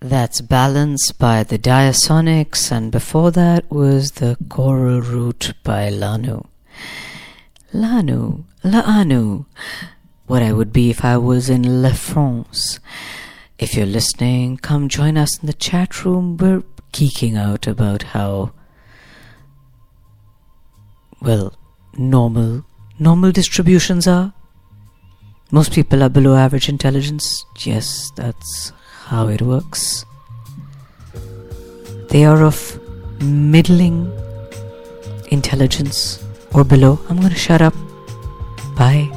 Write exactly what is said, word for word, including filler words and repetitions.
That's Balance by the Diasonics, and before that was the Choral Route by Lanu. Lanu, Lanu, what I would be if I was in La France. If you're listening, come join us in the chat room. We're geeking out about how, well, normal, normal distributions are. Most people are below average intelligence. Yes, that's how it works. They are of middling intelligence or below. I'm gonna shut up. Bye.